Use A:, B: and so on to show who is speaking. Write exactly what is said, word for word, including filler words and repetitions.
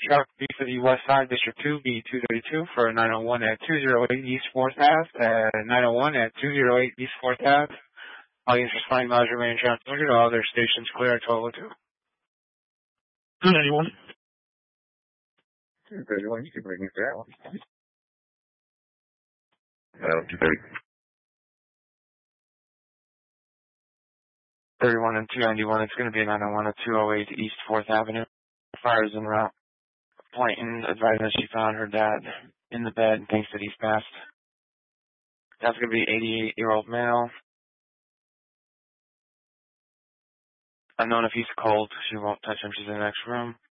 A: traffic B for the West Side, District two, B two thirty-two for nine oh one at two oh eight East fourth Ave, uh, nine oh one at two oh eight East fourth Ave. All units responding, miles remain transmitted. All other stations clear at twelve oh two.
B: two ninety-one.
C: two thirty-one, you can bring me for that one. Uh, two thirty.
A: thirty-one and two ninety-one, it's going to be a nine oh one at two oh eight East fourth Avenue. Fires en route. Plainton advising that she found her dad in the bed and thinks that he's passed. That's going to be eighty-eight-year-old male. Unknown if he's cold. She won't touch him. She's in the next room.